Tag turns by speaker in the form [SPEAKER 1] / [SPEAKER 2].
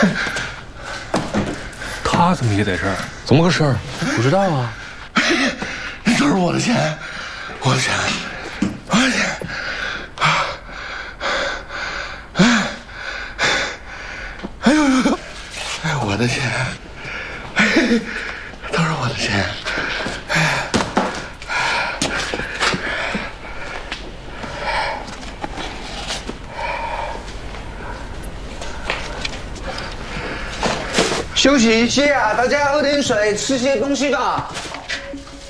[SPEAKER 1] 他怎么也在这儿？
[SPEAKER 2] 怎么个事儿？
[SPEAKER 1] 不知道啊。
[SPEAKER 3] 这是我的钱，我的钱，我的钱啊！哎呦呦呦！哎，我的钱，都是我的钱。
[SPEAKER 4] 休息一歇啊，大家喝点水，吃些东西吧。